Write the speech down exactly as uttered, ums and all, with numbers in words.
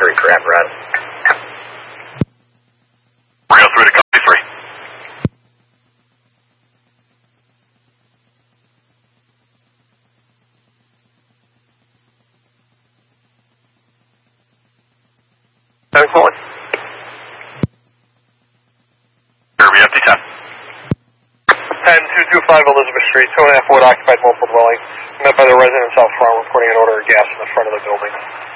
three, crap, Brad. three oh three to copy three. Seven calling. Kirby, empty ten. ten two two five Elizabeth Street, two and a half wood occupied multiple dwelling. Met by the residents out front reporting an odor of gas in the front of the building.